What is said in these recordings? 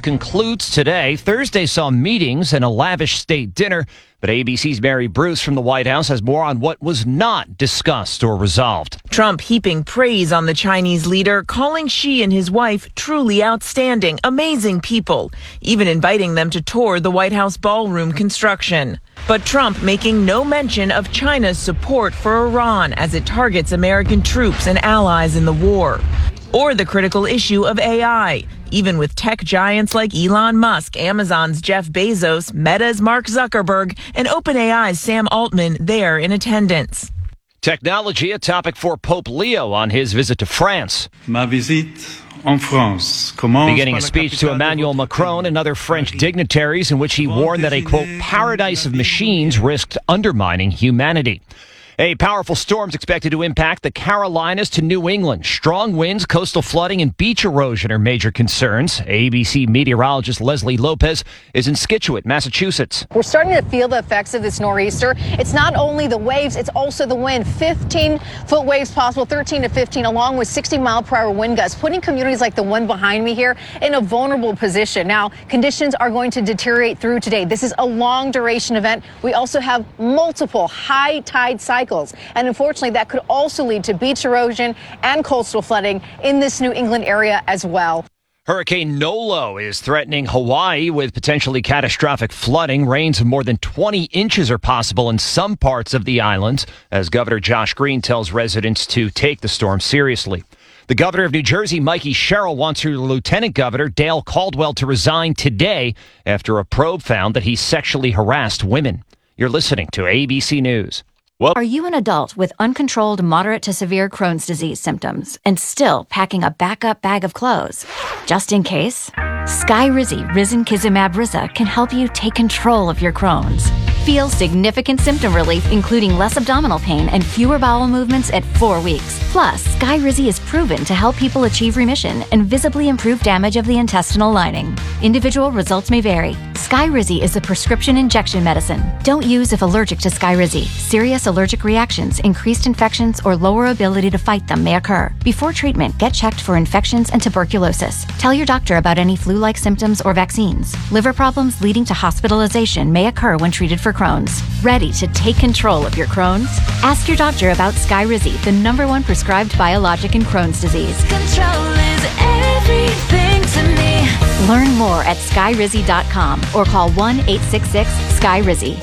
concludes today. Thursday saw meetings and a lavish state dinner, but ABC's Mary Bruce from the White House has more on what was not discussed or resolved. Trump heaping praise on the Chinese leader, calling Xi and his wife truly outstanding, amazing people, even inviting them to tour the White House ballroom construction. But Trump making no mention of China's support for Iran as it targets American troops and allies in the war. Or the critical issue of AI, even with tech giants like Elon Musk, Amazon's Jeff Bezos, Meta's Mark Zuckerberg, and OpenAI's Sam Altman there in attendance. Technology, a topic for Pope Leo on his visit to France. Ma visite en France beginning a speech to Emmanuel Macron and other French dignitaries in which he warned that a, quote, paradise of machines risked undermining humanity. A powerful storm is expected to impact the Carolinas to New England. Strong winds, coastal flooding, and beach erosion are major concerns. ABC meteorologist Leslie Lopez is in Scituate, Massachusetts. We're starting to feel the effects of this nor'easter. It's not only the waves, it's also the wind. 15-foot waves possible, 13 to 15, along with 60-mile-per-hour wind gusts, putting communities like the one behind me here in a vulnerable position. Now, conditions are going to deteriorate through today. This is a long-duration event. We also have multiple high-tide cycles. And unfortunately, that could also lead to beach erosion and coastal flooding in this New England area as well. Hurricane Nolo is threatening Hawaii with potentially catastrophic flooding. Rains of more than 20 inches are possible in some parts of the islands, as Governor Josh Green tells residents to take the storm seriously. The governor of New Jersey, Mikey Sherrill, wants her lieutenant governor, Dale Caldwell, to resign today after a probe found that he sexually harassed women. You're listening to ABC News. Are you an adult with uncontrolled moderate to severe Crohn's disease symptoms and still packing a backup bag of clothes? Just in case, Skyrizi Risankizumab Riza can help you take control of your Crohn's. Feel significant symptom relief, including less abdominal pain and fewer bowel movements at 4 weeks. Plus, Skyrizi is proven to help people achieve remission and visibly improve damage of the intestinal lining. Individual results may vary. Skyrizi is a prescription injection medicine. Don't use if allergic to Skyrizi. Serious allergic reactions, increased infections, or lower ability to fight them may occur. Before treatment, get checked for infections and tuberculosis. Tell your doctor about any flu-like symptoms or vaccines. Liver problems leading to hospitalization may occur when treated for Crohn's. Ready to take control of your Crohn's? Ask your doctor about Skyrizi, the #1 prescribed biologic in Crohn's disease. Control is everything to me. Learn more at skyrizi.com or call 1-866-SKYRIZI.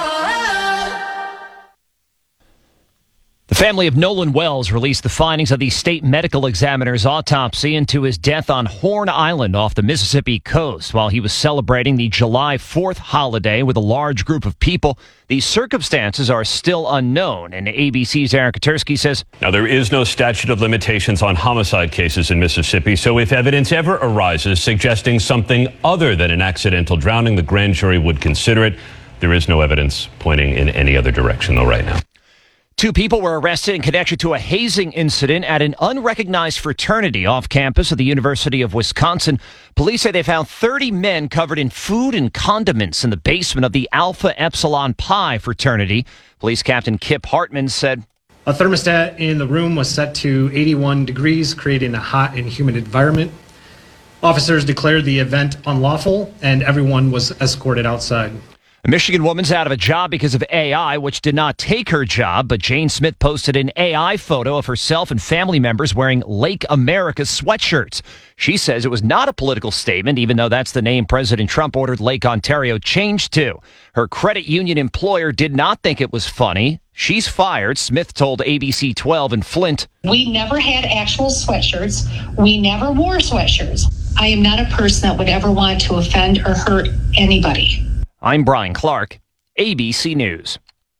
The family of Nolan Wells released the findings of the state medical examiner's autopsy into his death on Horn Island off the Mississippi coast while he was celebrating the July 4th holiday with a large group of people. The circumstances are still unknown, and ABC's Aaron Katersky says, Now, there is no statute of limitations on homicide cases in Mississippi, so if evidence ever arises suggesting something other than an accidental drowning, the grand jury would consider it. There is no evidence pointing in any other direction, though, right now. 2 people were arrested in connection to a hazing incident at an unrecognized fraternity off campus of the University of Wisconsin. Police say they found 30 men covered in food and condiments in the basement of the Alpha Epsilon Pi fraternity. Police Captain Kip Hartman said, A thermostat in the room was set to 81 degrees, creating a hot and humid environment. Officers declared the event unlawful, and everyone was escorted outside. A Michigan woman's out of a job because of AI, which did not take her job, but Jane Smith posted an AI photo of herself and family members wearing Lake America sweatshirts. She says it was not a political statement, even though that's the name President Trump ordered Lake Ontario changed to. Her credit union employer did not think it was funny. She's fired, Smith told ABC 12 in Flint. We never had actual sweatshirts. We never wore sweatshirts. I am not a person that would ever want to offend or hurt anybody. I'm Brian Clark, ABC News.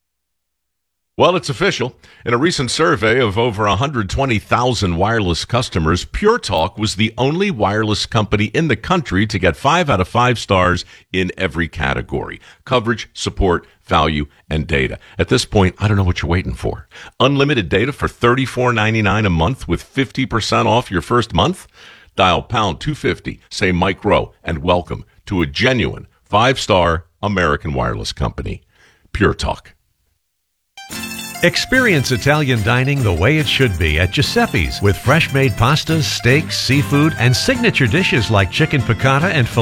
Well, it's official. In a recent survey of over 120,000 wireless customers, Pure Talk was the only wireless company in the country to get 5 out of 5 stars in every category: coverage, support, value, and data. At this point, I don't know what you're waiting for. Unlimited data for $34.99 a month with 50% off your first month? Dial pound 250, say Mike Rowe, and welcome to a genuine 5-star American wireless company, Pure Talk. Experience Italian dining the way it should be at Giuseppe's with fresh-made pastas, steaks, seafood, and signature dishes like chicken piccata and